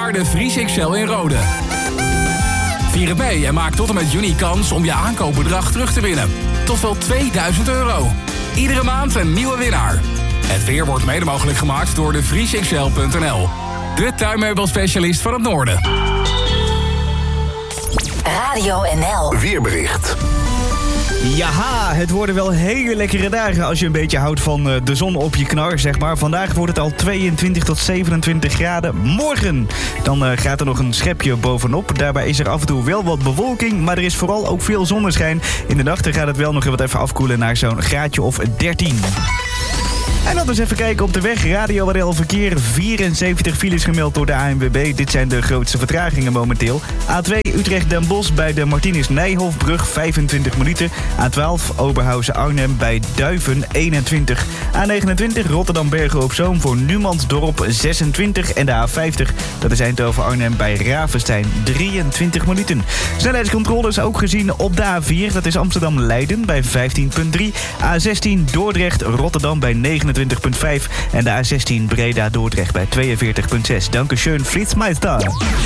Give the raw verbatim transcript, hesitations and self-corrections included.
jaar de Vries X L in Rode. Vier het mee en maak tot en met juni kans om je aankoopbedrag terug te winnen. Tot wel tweeduizend euro. Iedere maand een nieuwe winnaar. Het weer wordt mede mogelijk gemaakt door de vries x l punt n l. De tuinmeubelspecialist van het noorden. Radio N L. Weerbericht. Jaha, het worden wel hele lekkere dagen als je een beetje houdt van de zon op je knar, zeg maar. Vandaag wordt het al tweeëntwintig tot zevenentwintig graden. Morgen, dan uh, gaat er nog een schepje bovenop. Daarbij is er af en toe wel wat bewolking, maar er is vooral ook veel zonneschijn. In de nachten gaat het wel nog wat even afkoelen naar zo'n graadje of dertien. En dan eens even kijken op de weg. Radio N L verkeer. vierenzeventig files gemeld door de A N W B. Dit zijn de grootste vertragingen momenteel. A twee Utrecht-Den Bosch bij de Martinus-Nijhoffbrug vijfentwintig minuten. A twaalf Oberhausen-Arnhem bij Duiven eenentwintig. A negenentwintig Rotterdam-Bergen-op-Zoom voor Numansdorp zesentwintig. En de A vijftig, dat is Eindhoven-Arnhem bij Ravenstein drieëntwintig minuten. Snelheidscontroles ook gezien op de A vier. Dat is Amsterdam-Leiden bij vijftien komma drie. A zestien Dordrecht-Rotterdam bij negenentwintig komma vijf. En de A zestien Breda-Dordrecht bij tweeënveertig komma zes. Dankeschön, Flitsmeister.